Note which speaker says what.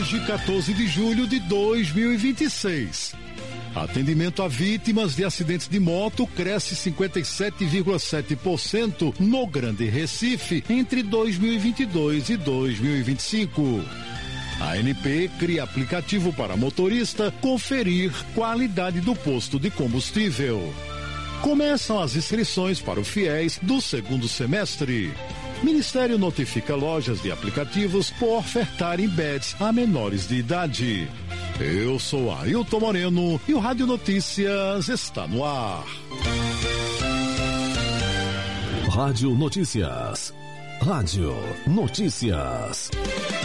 Speaker 1: hoje, 14 de julho de 2026. Atendimento a vítimas de acidentes de moto cresce 57,7% no Grande Recife entre 2022 e 2025. A ANP cria aplicativo para motorista conferir qualidade do posto de combustível. Começam as inscrições para o FIES do segundo semestre. Ministério notifica lojas de aplicativos por ofertarem bets a menores de idade. Eu sou Ailton Moreno e o Rádio Notícias está no ar.
Speaker 2: Rádio Notícias. Rádio Notícias.